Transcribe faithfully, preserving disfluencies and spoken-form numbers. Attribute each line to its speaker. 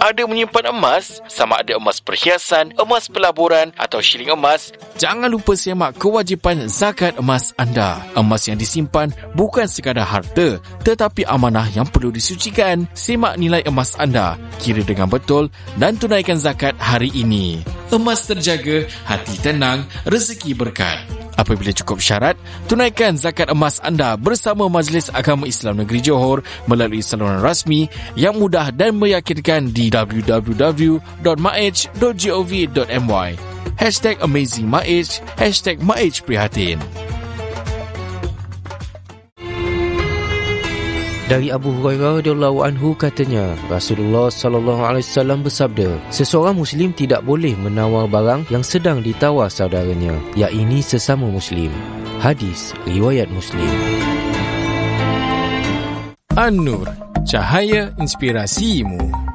Speaker 1: ada menyimpan emas, sama ada emas perhiasan, emas pelaburan atau shilling emas, jangan lupa semak kewajipan zakat emas anda. Emas yang disimpan bukan sekadar harta, tetapi amanah yang perlu disucikan. Semak nilai emas anda, kira dengan betul dan tunaikan zakat hari ini. Emas terjaga, hati tenang, rezeki berkat. Apabila cukup syarat, tunaikan zakat emas anda bersama Majlis Agama Islam Negeri Johor melalui saluran rasmi yang mudah dan meyakinkan di w w w dot maij dot gov dot my. Hashtag Amazing Maij, Hashtag Maij Prihatin.
Speaker 2: Dari Abu Hurairah radhiyallahu anhu katanya, Rasulullah sallallahu alaihi wasallam bersabda, seseorang Muslim tidak boleh menawar barang yang sedang ditawar saudaranya, iaitu sesama Muslim. Hadis riwayat Muslim.
Speaker 1: An-Nur, cahaya inspirasimu.